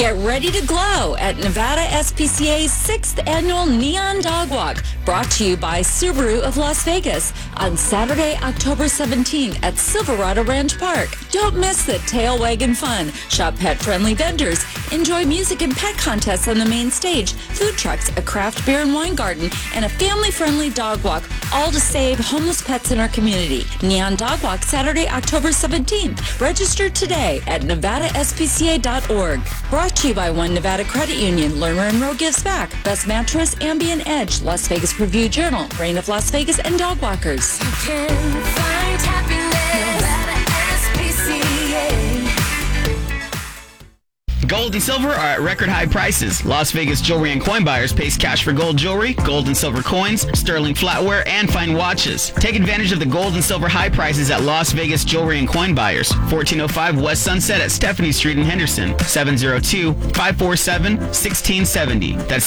Get ready to glow at Nevada SPCA's 6th annual Neon Dog Walk, brought to you by Subaru of Las Vegas on Saturday, October 17th at Silverado Ranch Park. Don't miss the tail wagging fun. Shop pet-friendly vendors. Enjoy music and pet contests on the main stage, food trucks, a craft beer and wine garden, and a family-friendly dog walk, all to save homeless pets in our community. Neon Dog Walk, Saturday, October 17th. Register today at nevadaspca.org. Brought to you by One Nevada Credit Union, Lerner and Rowe Gives Back, Best Mattress, Ambient Edge, Las Vegas Review Journal, Reign of Las Vegas, and Dog Walkers. You can find happiness, Nevada SPCA. Gold and silver are at record high prices. Las Vegas jewelry and coin buyers pays cash for gold jewelry, gold and silver coins, sterling flatware, and fine watches. Take advantage of the gold and silver high prices at Las Vegas jewelry and coin buyers. 1405 West Sunset at Stephanie Street in Henderson. 702-547-1670. That's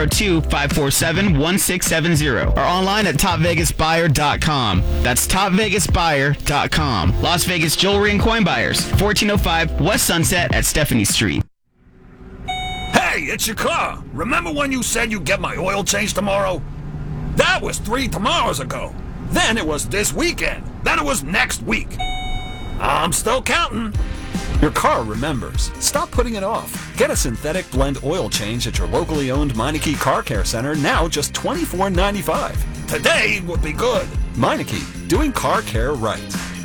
702-547-1670. Or online at topvegasbuyer.com. That's topvegasbuyer.com. Las Vegas jewelry and coin buyers. 1405 West Sunset at Stephanie Street. Hey, it's your car. Remember when you said you'd get my oil changed tomorrow? That was 3 tomorrows ago. Then it was this weekend. Then it was next week. I'm still counting. Your car remembers. Stop putting it off. Get a synthetic blend oil change at your locally owned Meineke Car Care Center, now just $24.95. Today would be good. Meineke, doing car care right.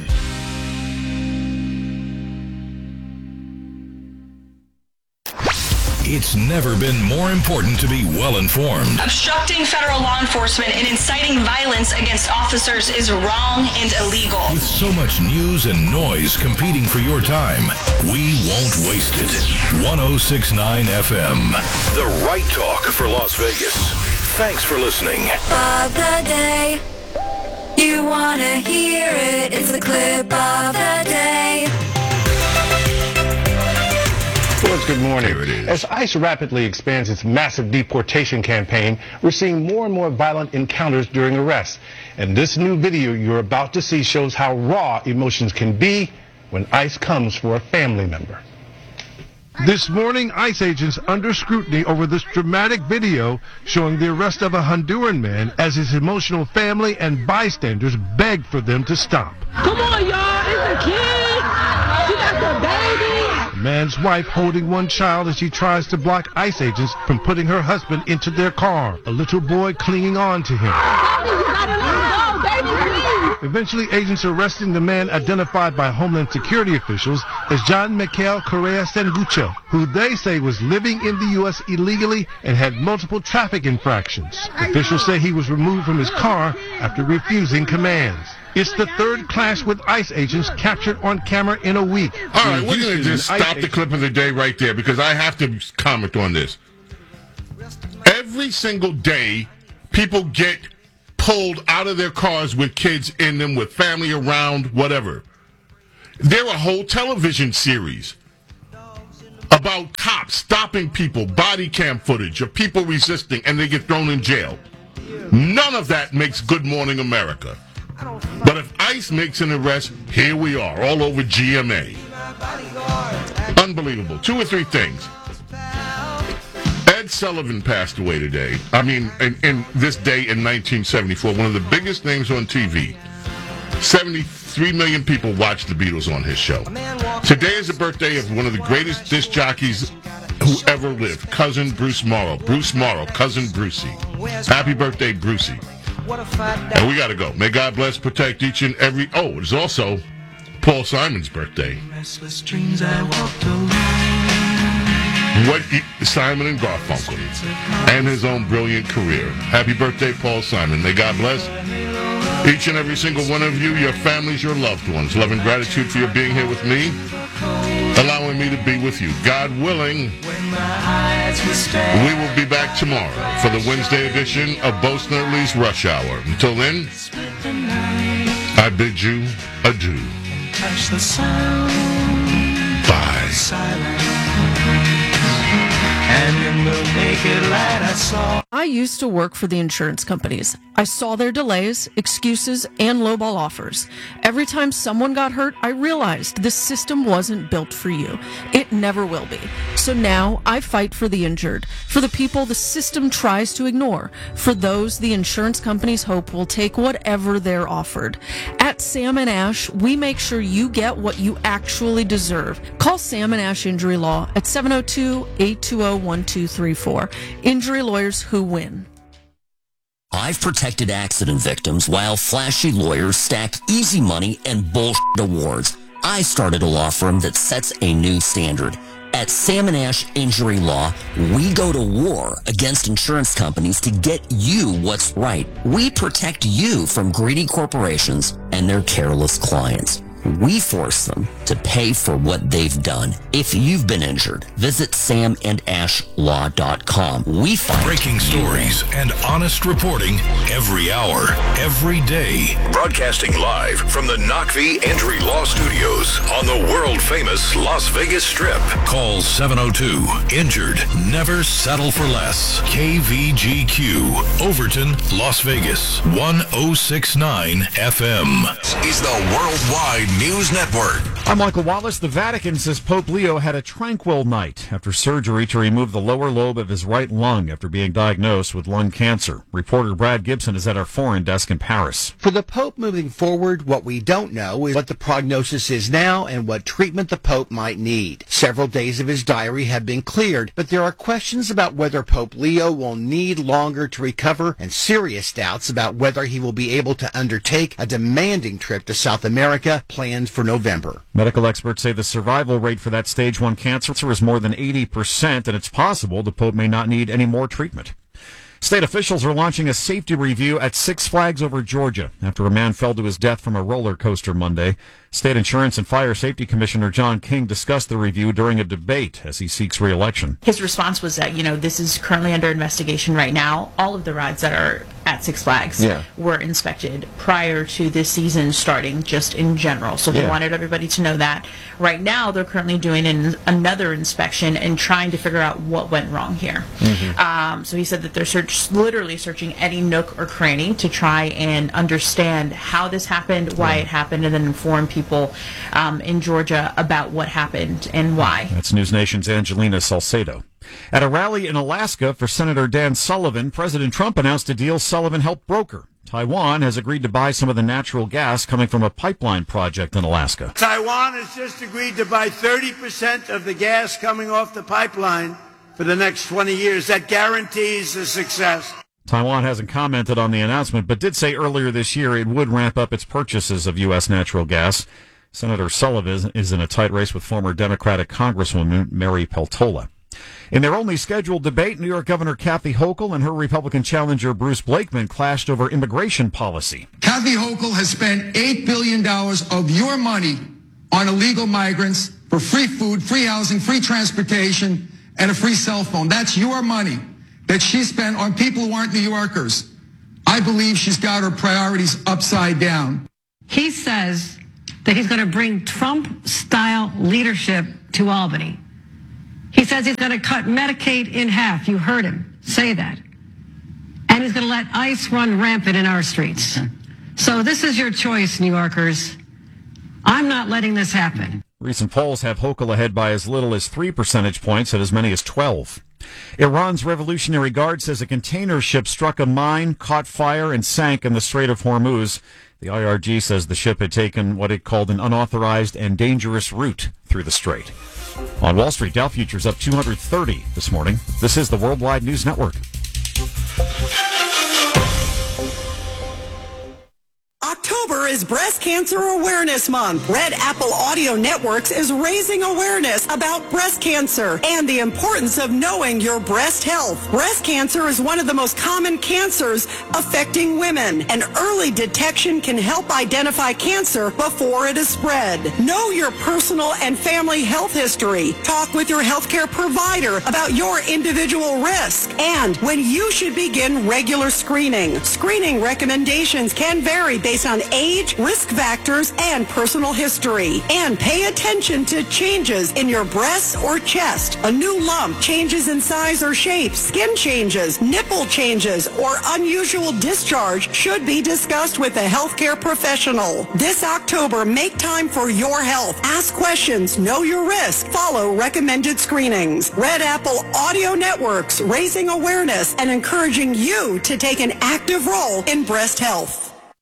It's never been more important to be well-informed. Obstructing federal law enforcement and inciting violence against officers is wrong and illegal. With so much news and noise competing for your time, we won't waste it. 106.9 FM. The right talk for Las Vegas. Thanks for listening. Of the day. You want to hear it. It's the clip of the day. Good morning. As ICE rapidly expands its massive deportation campaign, we're seeing more and more violent encounters during arrests. And this new video you're about to see shows how raw emotions can be when ICE comes for a family member. This morning, ICE agents under scrutiny over this dramatic video showing the arrest of a Honduran man as his emotional family and bystanders begged for them to stop. Come on, y'all. It's a kid. She got the baby. The man's wife holding one child as she tries to block ICE agents from putting her husband into their car. A little boy clinging on to him. Eventually, agents arresting the man identified by Homeland Security officials as John Michael Correa Sangucho, who they say was living in the U.S. illegally and had multiple traffic infractions. Officials say he was removed from his car after refusing commands. It's the third clash with ICE agents captured on camera in a week. All right, we're going to just stop the clip of the day right there because I have to comment on this. Every single day, people get pulled out of their cars with kids in them, with family around, whatever. There are whole television series about cops stopping people, body cam footage of people resisting, and they get thrown in jail. None of that makes Good Morning America. But if ICE makes an arrest, here we are, all over GMA. Unbelievable. 2 or 3 things. Ed Sullivan passed away today. I mean, in this day in 1974, one of the biggest names on TV. 73 million people watched the Beatles on his show. Today is the birthday of one of the greatest disc jockeys who ever lived, cousin Bruce Morrow. Bruce Morrow, cousin Brucey. Happy birthday, Brucey. And we got to go. May God bless, protect each and every... Oh, it's also Paul Simon's birthday. Simon and Garfunkel. And his own brilliant career. Happy birthday, Paul Simon. May God bless each and every single one of you, your families, your loved ones. Love and gratitude for your being here with me, allowing me to be with you. God willing, we will be back tomorrow for the Wednesday edition of Bo Snerdley's Rush Hour. Until then, I bid you adieu. Bye. I used to work for the insurance companies. I saw their delays, excuses, and lowball offers. Every time someone got hurt, I realized this system wasn't built for you. It it never will be. So now I fight for the injured, for the people the system tries to ignore, for those the insurance companies hope will take whatever they're offered. At Sam & Ash, we make sure you get what you actually deserve. Call Sam & Ash Injury Law at 702-820-1234. Injury lawyers who win. I've protected accident victims while flashy lawyers stack easy money and bullshit awards. I started a law firm that sets a new standard. At Sam & Ash Injury Law, we go to war against insurance companies to get you what's right. We protect you from greedy corporations and their careless clients. We force them to pay for what they've done. If you've been injured, visit samandashlaw.com. We find breaking stories and honest reporting every hour, every day. Broadcasting live from the Knockvie Injury Law Studios on the world-famous Las Vegas Strip. Call 702-INJURED. Never settle for less. KVGQ, Overton, Las Vegas, 1069 FM. Is the worldwide News Network. I'm Michael Wallace. The Vatican says Pope Leo had a tranquil night after surgery to remove the lower lobe of his right lung after being diagnosed with lung cancer. Reporter Brad Gibson is at our foreign desk in Paris. For the Pope moving forward, what we don't know is what the prognosis is now and what treatment the Pope might need. Several days of his diary have been cleared, but there are questions about whether Pope Leo will need longer to recover and serious doubts about whether he will be able to undertake a demanding trip to South America planned for November. Medical experts say the survival rate for that stage 1 cancer is more than 80%, and it's possible the Pope may not need any more treatment. State officials are launching a safety review at Six Flags over Georgia after a man fell to his death from a roller coaster Monday. State Insurance and Fire Safety Commissioner John King discussed the review during a debate as he seeks re-election. His response was that, this is currently under investigation right now. All of the rides that are at Six Flags were inspected prior to this season starting, just in general. So he wanted everybody to know that. Right now, they're currently doing another inspection and trying to figure out what went wrong here. So he said that they're literally searching any nook or cranny to try and understand how this happened, why it happened, and then inform people in Georgia about what happened and why. That's News Nation's Angelina Salcedo. At a rally in Alaska for Senator Dan Sullivan, President Trump announced a deal Sullivan helped broker. Taiwan has agreed to buy some of the natural gas coming from a pipeline project in Alaska. Taiwan has just agreed to buy 30% of the gas coming off the pipeline for the next 20 years. That guarantees a success. Taiwan hasn't commented on the announcement, but did say earlier this year it would ramp up its purchases of U.S. natural gas. Senator Sullivan is in a tight race with former Democratic Congresswoman Mary Peltola. In their only scheduled debate, New York Governor Kathy Hochul and her Republican challenger Bruce Blakeman clashed over immigration policy. Kathy Hochul has spent $8 billion of your money on illegal migrants for free food, free housing, free transportation, and a free cell phone. That's your money that she spent on people who aren't New Yorkers. I believe she's got her priorities upside down. He says that he's going to bring Trump-style leadership to Albany. He says he's going to cut Medicaid in half. You heard him say that. And he's going to let ICE run rampant in our streets. So this is your choice, New Yorkers. I'm not letting this happen. Recent polls have Hochul ahead by as little as 3 percentage points and as many as 12. Iran's Revolutionary Guard says a container ship struck a mine, caught fire, and sank in the Strait of Hormuz. The IRG says the ship had taken what it called an unauthorized and dangerous route through the strait. On Wall Street, Dow futures up 230 this morning. This is the Worldwide News Network. October is Breast Cancer Awareness Month. Red Apple Audio Networks is raising awareness about breast cancer and the importance of knowing your breast health. Breast cancer is one of the most common cancers affecting women, and early detection can help identify cancer before it is spread. Know your personal and family health history. Talk with your healthcare provider about your individual risk and when you should begin regular screening. Screening recommendations can vary based on age age, risk factors, and personal history. And pay attention to changes in your breasts or chest, a new lump, changes in size or shape, skin changes, nipple changes, or unusual discharge should be discussed with a healthcare professional. This October, make time for your health. Ask questions, know your risk, follow recommended screenings. Red Apple Audio Networks, raising awareness and encouraging you to take an active role in breast health.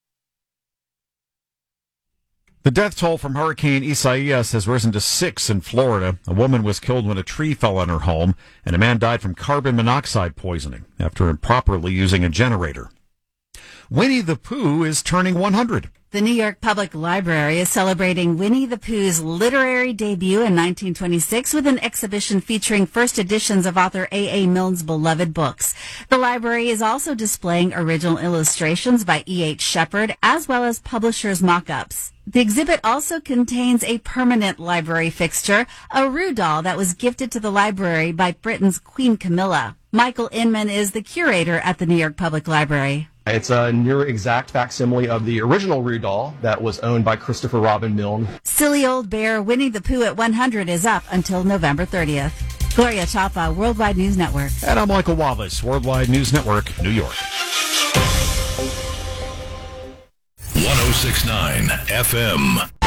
The death toll from Hurricane Isaias has risen to 6 in Florida. A woman was killed when a tree fell on her home, and a man died from carbon monoxide poisoning after improperly using a generator. Winnie the Pooh is turning 100. The New York Public Library is celebrating Winnie the Pooh's literary debut in 1926 with an exhibition featuring first editions of author A.A. Milne's beloved books. The library is also displaying original illustrations by E.H. Shepard as well as publishers' mock-ups. The exhibit also contains a permanent library fixture, a Roo doll that was gifted to the library by Britain's Queen Camilla. Michael Inman is the curator at the New York Public Library. It's a near exact facsimile of the original Roo doll that was owned by Christopher Robin Milne. Silly Old Bear Winnie the Pooh at 100 is up until November 30th. Gloria Chapa, Worldwide News Network. And I'm Michael Wallace, Worldwide News Network, New York. 106.9 FM.